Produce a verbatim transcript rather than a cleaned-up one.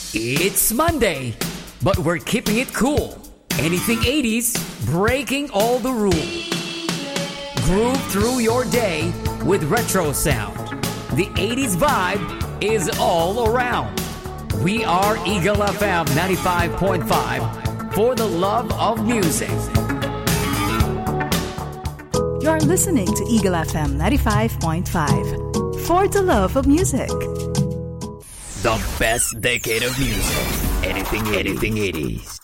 It's Monday, but we're keeping it cool. Anything eighties, breaking all the rules. Groove through your day with retro sound. The eighties vibe is all around. We are Eagle F M ninety-five point five for the love of music. You're listening to Eagle F M ninety-five point five for the love of music. The best decade of music. Anything, anything eighties.